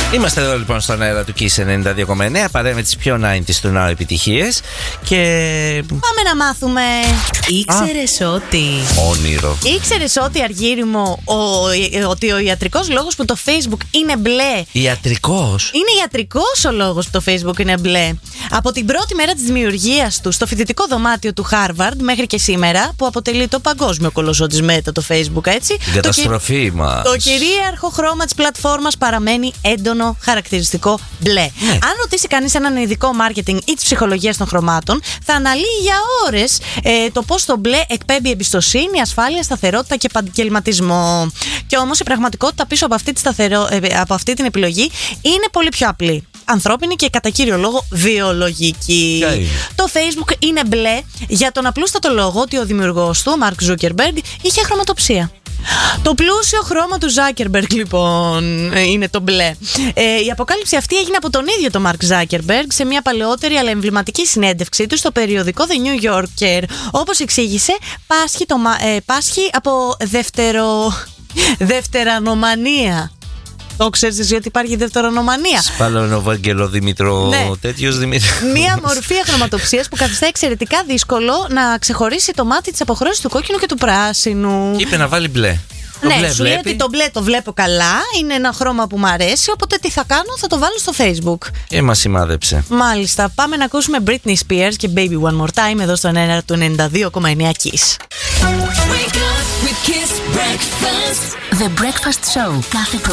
Είμαστε εδώ λοιπόν στον αέρα του Kiss 92,9. Παρέα με τις πιο 90's του Now επιτυχίες. Και πάμε να μάθουμε. Ήξερες ότι. Όνειρο. Ήξερες ότι, Αργύρι μου, ότι ο ιατρικός λόγος που το Facebook είναι μπλε. Ιατρικός. Είναι ιατρικός ο λόγος που το Facebook είναι μπλε. Από την πρώτη μέρα της δημιουργίας του στο φοιτητικό δωμάτιο του Harvard μέχρι και σήμερα, που αποτελεί το παγκόσμιο κολοσσό της Meta, το Facebook, έτσι. Την καταστροφή μας. Το κυρίαρχο χρώμα της πλατφόρμας παραμένει έντονο χαρακτηριστικό μπλε. Ναι. Αν ρωτήσει κανείς έναν ειδικό μάρκετινγκ ή της ψυχολογίας των χρωμάτων, θα αναλύει για ώρες το πώς το μπλε εκπέμπει εμπιστοσύνη, ασφάλεια, σταθερότητα και επαγγελματισμό. Και όμως η πραγματικότητα πίσω από αυτή την επιλογή είναι πολύ πιο απλή. Ανθρώπινη και κατά κύριο λόγο βιολογική. Το Facebook είναι μπλε για τον απλούστατο λόγο ότι ο δημιουργός του, ο Mark Zuckerberg, είχε χρωματοψία. Το πλούσιο χρώμα του Zuckerberg λοιπόν είναι το μπλε. Η αποκάλυψη αυτή έγινε από τον ίδιο τον Mark Zuckerberg σε μια παλαιότερη αλλά εμβληματική συνέντευξή του στο περιοδικό The New Yorker. Όπως εξήγησε, πάσχει από δευτερανομανία. Το ξέρεις εσύ ότι υπάρχει δευτερονομανία? Σπάλωνο Βαγγελό Δημήτρο, ναι. Τέτοιος Δημήτρο. Μία μορφή αχρωματοψίας που καθιστά εξαιρετικά δύσκολο να ξεχωρίσει το μάτι της αποχρώσεις του κόκκινου και του πράσινου. Είπε να βάλει μπλε. Ναι, σου λέει ότι το μπλε το βλέπω καλά, είναι ένα χρώμα που μου αρέσει, οπότε τι θα κάνω, θα το βάλω στο Facebook. Και μας σημάδεψε. Μάλιστα, πάμε να ακούσουμε Britney Spears και Baby One More Time εδώ στον αέρα του 92,9 Kiss. The Breakfast Show.